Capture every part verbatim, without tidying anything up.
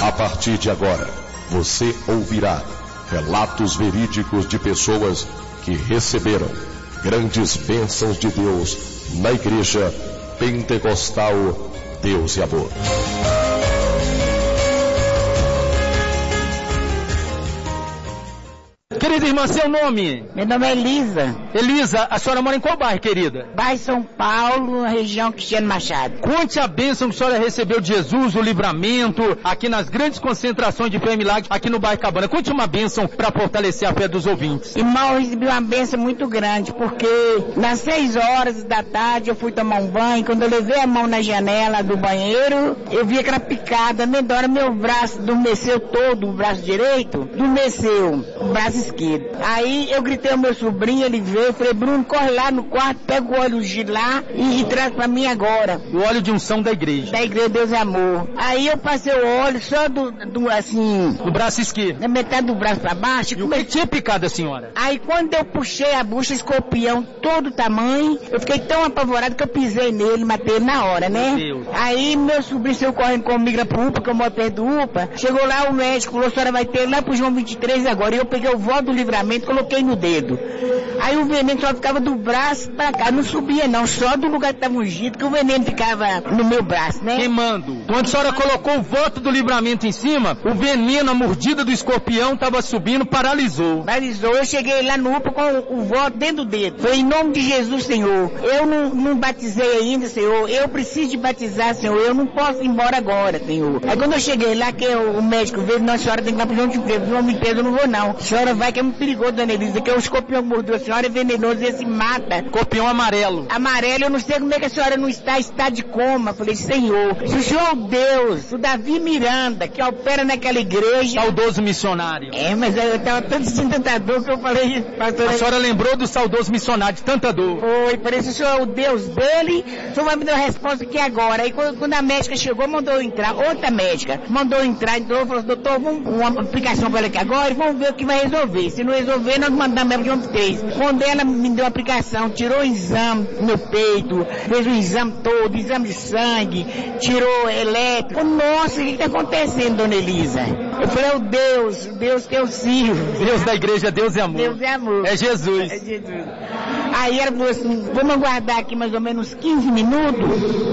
A partir de agora, você ouvirá relatos verídicos de pessoas que receberam grandes bênçãos de Deus na Igreja Pentecostal Deus e Amor. Querida irmã, seu nome? Meu nome é Elisa. Elisa, a senhora mora em qual bairro, querida? Bairro São Paulo, região Cristiano Machado. Conte a bênção que a senhora recebeu de Jesus, o livramento, aqui nas grandes concentrações de fé e milagre, aqui no bairro Cabana. Conte uma bênção para fortalecer a fé dos ouvintes. Irmão, eu recebi uma bênção muito grande, porque nas seis horas da tarde eu fui tomar um banho. Quando eu levei a mão na janela do banheiro, eu vi aquela picada. Na hora meu braço adormeceu todo, o braço direito, adormeceu, o braço esquerdo. Aí eu gritei ao meu sobrinho, ele veio, eu falei, Bruno, corre lá no quarto, pega o óleo de lá e, e traz pra mim agora. O óleo de unção da igreja. Da igreja Deus é Amor. Aí eu passei o óleo só do, do assim... Do braço esquerdo. Na metade do braço pra baixo. E o que tinha picado a senhora? Aí quando eu puxei a bucha, escorpião, todo tamanho, eu fiquei tão apavorado que eu pisei nele, matei ele na hora, né? Meu Deus. Aí meu sobrinho saiu correndo comigo lá pro U P A, que eu moro perto do U P A. Chegou lá, o médico falou, a senhora vai ter lá pro João vinte e três agora. E eu peguei o vó do livramento, coloquei no dedo. Aí o veneno só ficava do braço pra cá, não subia não, só do lugar que estava ungido, que o veneno ficava no meu braço, né? Queimando. Quando a senhora colocou o voto do livramento em cima, o veneno, a mordida do escorpião estava subindo, paralisou. Paralisou. Eu cheguei lá no U P A com o voto dentro do dedo. Foi em nome de Jesus, Senhor. Eu não, não batizei ainda, Senhor. Eu preciso de batizar, Senhor. Eu não posso ir embora agora, Senhor. Aí quando eu cheguei lá, que o, o médico veio, não, a senhora tem que ir lá pro João de Pedro. João de Pedro, eu não vou não. A senhora vai, que é muito perigoso, dona Elisa, que é o escorpião que mordeu a senhora, é venenoso, esse mata. Escorpião amarelo. Amarelo, eu não sei como é que a senhora não está, está de coma. Falei, Senhor, se o Senhor é o Deus, o Davi Miranda, que opera naquela igreja... Saudoso missionário. É, mas eu estava tanto sentindo tanta dor que eu falei... Pastor, a senhora lembrou do saudoso missionário, de tanta dor. Foi, parece que o Senhor é o Deus dele, o Senhor vai me dar uma resposta aqui agora. Aí quando, quando a médica chegou, mandou eu entrar, outra médica, mandou eu entrar, entrou, falou, doutor, vamos uma aplicação para ela aqui agora e vamos ver o que vai resolver. Se não resolver, nós mandamos ela de um três. Quando ela me deu a aplicação, tirou o exame no meu peito, fez o exame todo, exame de sangue, tirou elétrico. Nossa, o que está acontecendo, dona Elisa? Eu falei, o Deus, o Deus que eu sirvo. Deus da igreja, Deus é amor. Deus é amor. É Jesus. É Jesus. Aí ela falou assim, vamos aguardar aqui mais ou menos quinze minutos.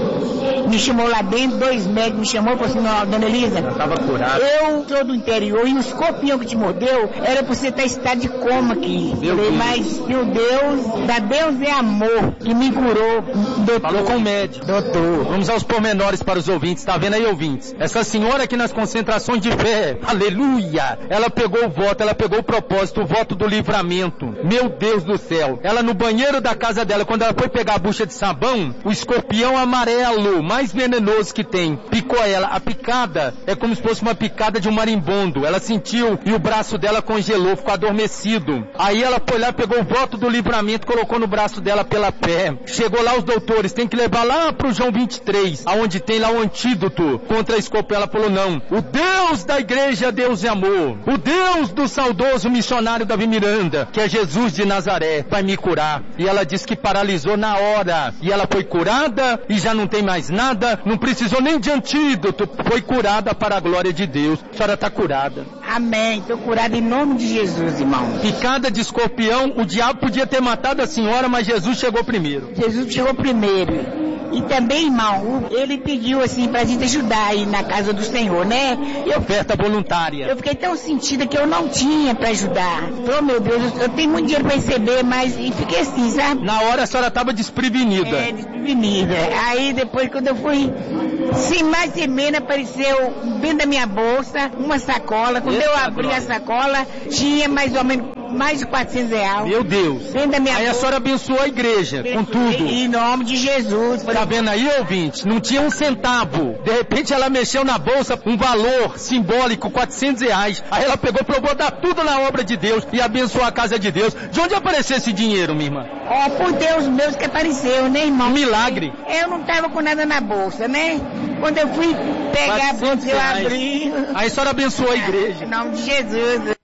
Me chamou lá dentro, dois médicos me chamou e falou assim, não, dona Elisa, eu estava curado. Eu sou do interior e o escorpião que te mordeu era pra você estar em estado de coma aqui. Meu falei, Deus. mas meu Deus, da Deus é amor que me curou, doutor. Falou com o médico. Doutor. Vamos aos pormenores para os ouvintes, tá vendo aí, ouvintes? Essa senhora aqui nas concentrações de fé, aleluia, ela pegou o voto, ela pegou o propósito, o voto do livramento. Meu Deus do céu. Ela no banheiro da casa dela, quando ela foi pegar a bucha de sabão, o escorpião amarelo, mais venenoso que tem, picou ela. A picada é como se fosse uma picada de um marimbondo. Ela sentiu e o braço dela congelou, ficou adormecido. Aí ela foi lá, pegou o voto do livramento, colocou no braço dela pela fé. Chegou lá os doutores, tem que levar lá pro João vinte e três, aonde tem lá o antídoto contra a escorpião. Ela falou, não, o Deus da igreja, Deus é amor. O Deus do saudoso missionário Davi Miranda, que é Jesus de Nazaré, vai me curar. E ela disse que paralisou na hora. E ela foi curada e já não tem mais nada, não precisou nem de antídoto, foi curada para a glória de Deus. A senhora está curada. Amém, estou curada em nome de Jesus, irmão. Picada de escorpião, o diabo podia ter matado a senhora, mas Jesus chegou primeiro. Jesus chegou primeiro. E também, irmão, ele pediu assim pra gente ajudar aí na casa do Senhor, né? Eu, oferta voluntária. Eu fiquei tão sentida que eu não tinha pra ajudar. Oh, meu Deus, eu, eu tenho muito dinheiro pra receber, mas e fiquei assim, sabe? Na hora a senhora estava desprevenida. É, desprevenida. Aí depois, quando eu fui, sem mais sem menos, apareceu dentro da minha bolsa uma sacola. Quando Eita, eu abri glória. a sacola, tinha mais ou menos mais de quatrocentos reais. Meu Deus. Dentro da minha aí bolsa. A senhora abençoou a igreja, Abençoei, com tudo. Em nome de Jesus. Tá vendo aí, ouvinte? Não tinha um centavo. De repente ela mexeu na bolsa um valor simbólico, quatrocentos reais. Aí ela pegou pra botar tudo na obra de Deus e abençoou a casa de Deus. De onde apareceu esse dinheiro, minha irmã? Ó, oh, por Deus Deus que apareceu, né, irmão? Um milagre. Eu não tava com nada na bolsa, né? Quando eu fui pegar a bolsa, eu abri. Aí a senhora abençoou a igreja. Em nome de Jesus.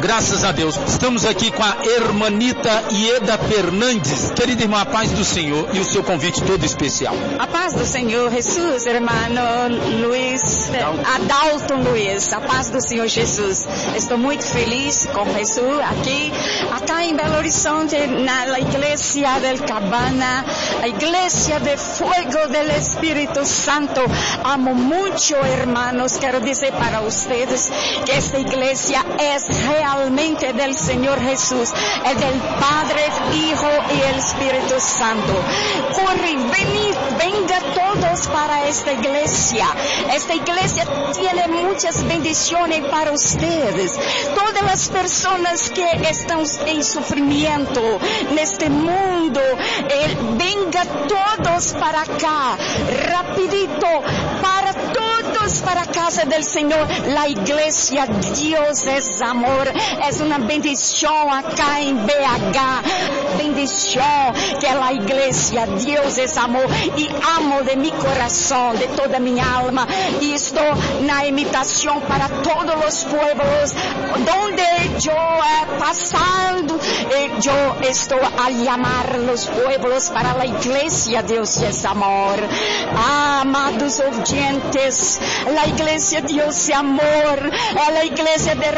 Graças a Deus. Estamos aqui com a hermanita Ieda Fernandes. Querida irmã, a paz do Senhor e o seu convite todo especial. A paz do Senhor Jesus, hermano Luiz, Adalton Luiz, a paz do Senhor Jesus. Estou muito feliz com Jesus aqui, acá em Belo Horizonte, na igreja del Cabana, a igreja de Fuego del Espírito Santo. Amo mucho, hermanos, quero dizer para ustedes que esta iglesia es realmente del Señor Jesús, es del Padre, Hijo y el Espíritu Santo. Corre, venid, venga todos para esta iglesia. Esta iglesia tiene muchas bendiciones para ustedes. Todas las personas que están en sufrimiento en este mundo, eh, venga todos para acá, rapidito, para todos para casa del Señor. La iglesia, Dios es amor, es una bendición acá en B H. Bendición que la iglesia, Dios es amor, y amo de mi corazón, de toda mi alma, y estoy en la imitación para todos los pueblos donde yo he pasado. Eh, yo estoy a llamar los pueblos para la iglesia, Dios es amor. Ah, amados oyentes, la iglesia Dios es amor, es la iglesia de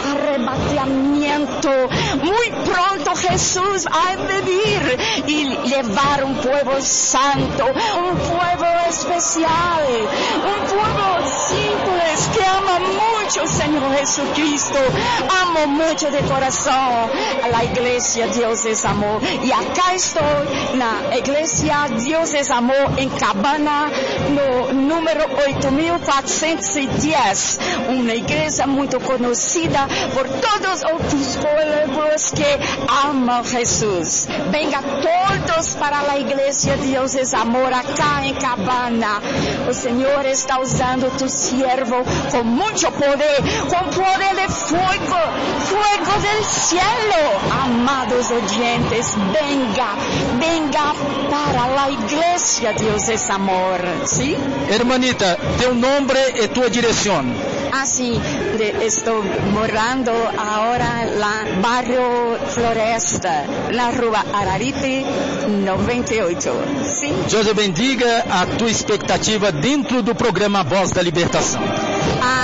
arrebatamiento. Muy pronto Jesús ha de venir y llevar un pueblo santo, un pueblo especial, un pueblo simple que ama mucho, Señor Jesucristo. Amo mucho de corazón a la iglesia Dios es amor. Y acá estoy, na iglesia Dios es amor en Cabana, no número oito mil quatrocentos e dez. Uma igreja muito conhecida por todos os pueblos que amam Jesus. Venga todos para a igreja Dios es amor acá em Cabana. O Senhor está usando tu siervo com muito poder, com poder de fuego, fuego del cielo. Amados oyentes, venga, venga para la iglesia Dios es amor. ¿Sí? Hermanita, teu nombre e tua direção. Así, de, estoy morando ahora en la barrio Floresta, la rua Araripe noventa e oito. Sim? Deus bendiga a tua expectativa dentro do programa Voz da Libertação. Ah,